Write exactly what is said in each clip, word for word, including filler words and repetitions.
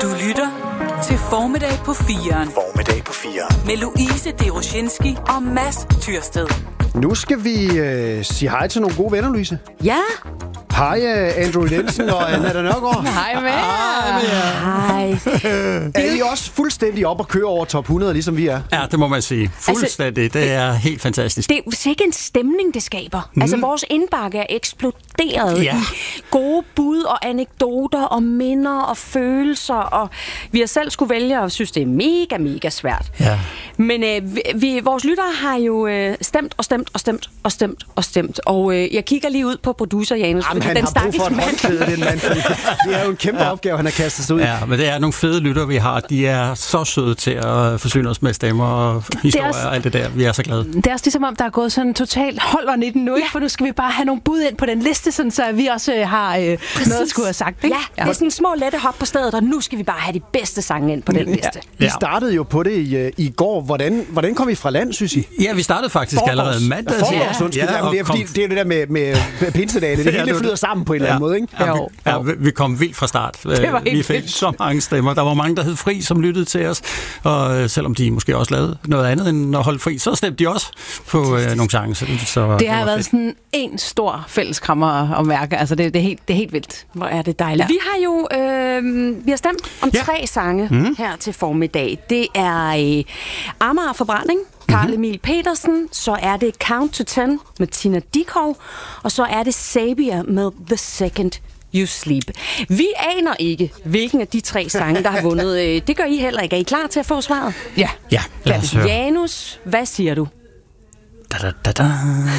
Du lytter til Formiddag på firen. Formiddag på firen. Med Louise Deroshinski og Mads Tyrsted. Nu skal vi øh, sige hej til nogle gode venner, Louise. Ja. Hej, uh, Andrew Nielsen og Anna Nørgaard. Hej med Hej. Er I også fuldstændig op og køre over top hundrede, ligesom vi er? Ja, det må man sige. Fuldstændig. Altså, det er helt fantastisk. Det er sikkert en stemning, det skaber. Mm. Altså, vores indbakke er eksploderet ja. i gode bud og anekdoter og minder og følelser. Og vi har selv skulle vælge og synes, det er mega, mega svært. Ja. Men øh, vi, vores lyttere har jo øh, stemt og stemt og stemt og stemt og stemt. Og øh, jeg kigger lige ud på producer Janus. Jamen, han den har brug for et håndklæde, den mand. Det er jo en kæmpe ja. opgave, han har kastet sig ud. Ja, men det er nogle fede lytter, vi har. De er så søde til at forsyne os med stemmer og historier også, og alt det der. Vi er så glade. Det er også ligesom om, der er gået sådan totalt hold on i den nu, ja. for nu skal vi bare have nogle bud ind på den liste, sådan, så vi også øh, har øh, noget at skulle have sagt. Ikke? Ja, ja, det er sådan en små lette hop på stedet, og nu skal vi bare have de bedste sange ind på den liste. Ja. I startede jo på det i, i går. Hvordan, hvordan kom I fra land, synes I? Ja, vi startede faktisk Forgårs. allerede mandag. Ja, Forgårs, undskyld. Ja, det er fordi, det er det der med, med pinsedagene. Det hele flyder sammen på en ja. eller anden måde, ikke? Ja, vi, ja, vi, vi kom vildt fra start. Vi fik så mange stemmer. Der var mange, der hed fri, som lyttede til os. Og selvom de måske også lavede noget andet end at holde fri, så stemte de også på øh, nogle sange. Så, så det har været fedt. Sådan en stor fælleskrammer at mærke. Altså, det, det, er helt, det er helt vildt. Hvor er det dejligt. Ja. Vi har jo øh, vi har stemt om ja. tre sange mm. her til formiddag. Det er øh, Amager Forbrænding, Carl Emil Petersen, så er det Count to Ten med Tina Dickow, og så er det Sabia med The Second You Sleep. Vi aner ikke, hvilken af de tre sange, der har vundet. Det gør I heller ikke. Er I klar til at få svaret? Ja. Ja, lad os høre. Janus, hvad siger du? Da, da, da, da.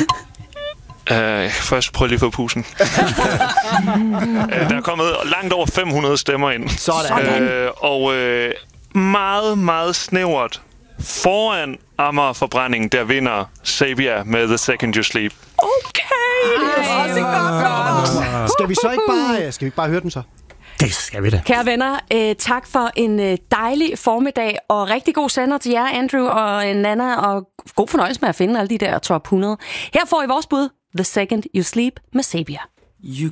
Uh, først prøv lige at få pusen. uh, der er kommet langt over fem hundrede stemmer ind. Sådan. Uh, og uh, meget, meget snævert foran Amager Forbrænding, der vinder Sabia med The Second You Sleep. Okay, det er også godt. Skal vi så ikke bare, skal vi ikke bare høre den så? Det skal vi da. Kære venner, øh, tak for en øh, dejlig formiddag, og rigtig god sender til jer, Andrew og Nana, og god fornøjelse med at finde alle de der top hundrede. Her får I vores bud, The Second You Sleep med Sabia. You